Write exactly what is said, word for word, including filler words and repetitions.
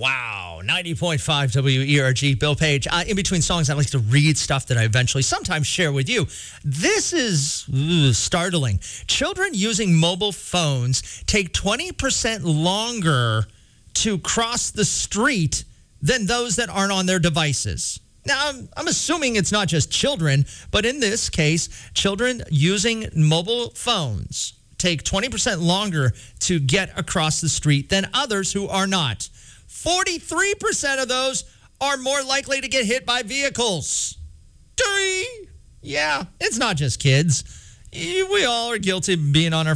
Wow. ninety point five W E R G. Bill Page. Uh, in between songs, I like to read stuff that I eventually sometimes share with you. This is ugh, startling. Children using mobile phones take twenty percent longer to cross the street than those that aren't on their devices. Now, I'm, I'm assuming it's not just children, but in this case, children using mobile phones take twenty percent longer to get across the street than others who are not. forty-three percent of those are more likely to get hit by vehicles. Three. Yeah, it's not just kids. We all are guilty of being on our